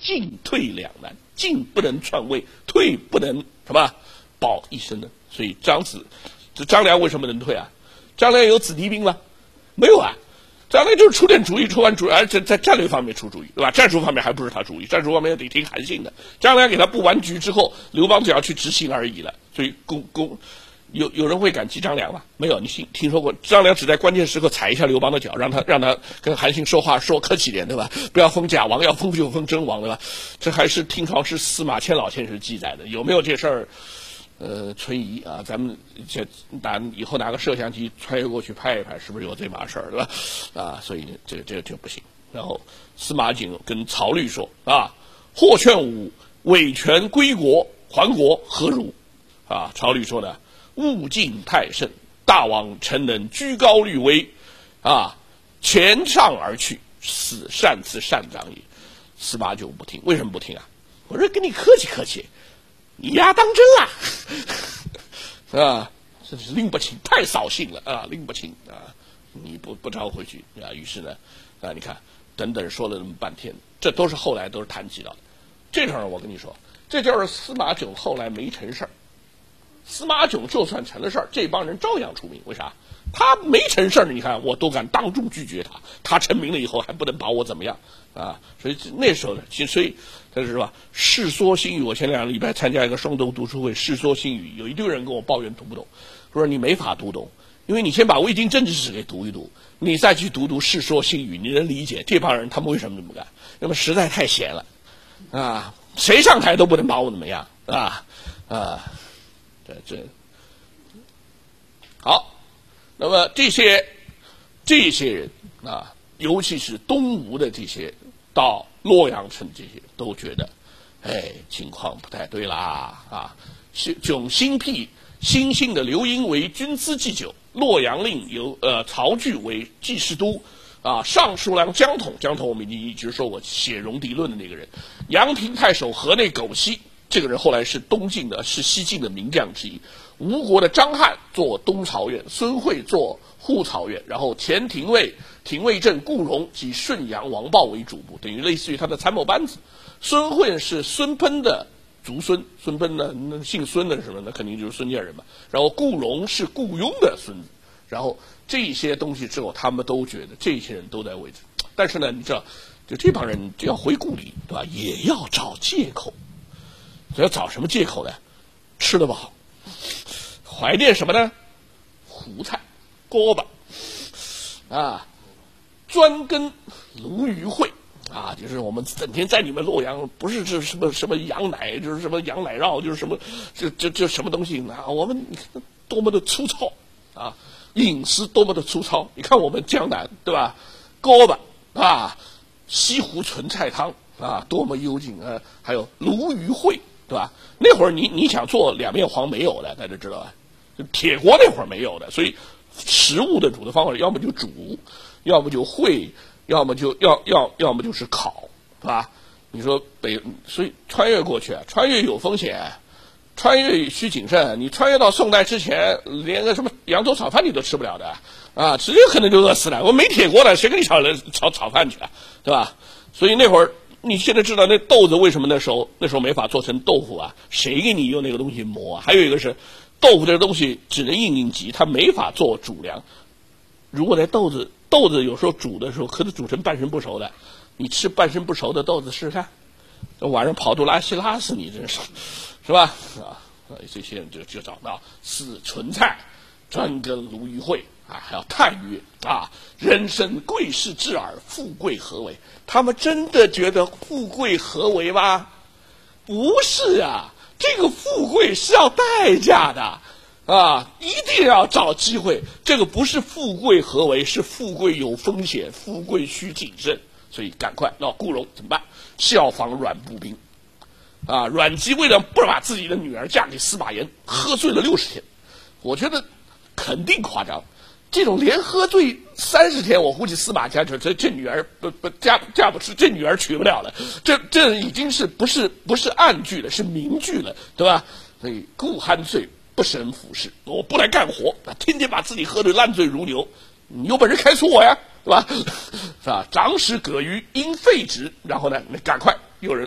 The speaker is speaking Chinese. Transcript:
进退两难，进不能篡位，退不能什么保一生的。所以张良为什么能退啊？张良有子弟兵吗？没有啊。张良就是出点主意，出完主意，而且在战略方面出主意，对吧？战术方面还不是他主意，战术方面得听韩信的。张良给他布完局之后，刘邦只要去执行而已了。所以有人会感激张良吗？没有。你听说过张良只在关键时刻踩一下刘邦的脚，让他跟韩信说话说客气点，对吧？不要封假王，要封就封真王，对吧？这还是听朝是司马迁老先生记载的，有没有这事儿？存疑啊，咱们以后拿个摄像机穿越过去拍一拍，是不是有这码事儿，对吧？啊，所以这就不行。然后司马景跟曹律说啊，或劝吾委权归国，还国何如？啊，曹律说呢，物竞太甚，大王臣能居高虑微，啊，前上而去，此善长也。司马九不听，为什么不听啊？我说跟你客气客气。你丫当真啊？这是拎不清，太扫兴了啊！拎不清啊！你不招回去啊？于是呢，你看，等等说了那么半天，这都是后来都是谈及到的。这事儿我跟你说，这就是司马囧后来没成事儿。司马囧就算成了事儿，这帮人照样出名。为啥？他没成事儿，你看我都敢当众拒绝他。他成名了以后还不能把我怎么样啊？所以那时候呢，所以这是吧？世说新语，我前2个礼拜参加一个双周读书会，世说新语，有一堆人跟我抱怨读不懂，说你没法读懂，因为你先把魏晋政治史给读一读，你再去读世说新语，你能理解这帮人他们为什么这么干？那么实在太闲了啊！谁上台都不能把我怎么样啊？这好。那么这些人啊，尤其是东吴的这些到洛阳城这些都觉得，情况不太对啦啊！囧新辟新兴的刘英为军资祭酒，洛阳令由曹据为济事都啊，尚书郎江统我们已经一直说过写戎狄论的那个人，阳平太守河内苟西，这个人后来是西晋的名将之一。吴国的张翰做东曹院，孙惠做护曹院，然后前廷尉正顾荣及顺阳王豹为主簿，等于类似于他的参谋班子。孙惠是孙贲的族孙，孙贲呢姓孙的什么？那肯定就是孙家人嘛。然后顾荣是顾雍的孙子。然后这些东西之后，他们都觉得这些人都在位置，但是呢，你知道，就这帮人就要回故里，对吧？也要找借口。要找什么借口呢？吃得饱。怀念什么呢？胡菜、锅巴啊，专跟鲈鱼会啊，就是我们整天在你们洛阳，不是这什么羊奶，就是什么羊奶酪，就是什么这什么东西啊？我们多么的粗糙啊，饮食多么的粗糙。你看我们江南，对吧？锅巴啊，西湖纯菜汤啊，多么幽静啊！还有鲈鱼会，对吧？那会儿你想做两面黄没有的，大家知道吧？铁锅那会儿没有的，所以食物的煮的方法要么就煮，要么就烩，要么就是烤，是吧？你说所以穿越过去啊，穿越有风险，穿越需谨慎。你穿越到宋代之前，连个什么扬州炒饭你都吃不了的啊，直接可能就饿死了。我没铁锅的，谁跟你炒饭去啊，对吧？所以那会儿你现在知道那豆子为什么那时候没法做成豆腐啊？谁给你用那个东西磨啊？还有一个是。豆腐这个东西只能应急，它没法做主粮。如果那豆子有时候煮的时候可是煮成半生不熟的，你吃半生不熟的豆子试试看，晚上跑肚拉稀拉死你，真是吧？啊，这些人就找到是纯菜，专跟鲈鱼会啊，还要叹曰啊，人生贵是至耳，富贵何为？他们真的觉得富贵何为吗？不是啊。这个富贵是要代价的啊，一定要找机会。这个不是富贵何为，是富贵有风险，富贵需谨慎。所以赶快让顾荣怎么办？效仿阮步兵啊，阮籍为了不把自己的女儿嫁给司马炎，喝醉了60天。我觉得肯定夸张，这种连喝醉30天，我估计司马家这女儿嫁不出，这女儿娶不了了。这已经是不是暗句了，是明句了，对吧？所以故酣醉，不审腐事，我不来干活，天天把自己喝得烂醉如牛。你有本事开除我呀，对吧？是吧？长史葛瑜因废职，然后呢，赶快有人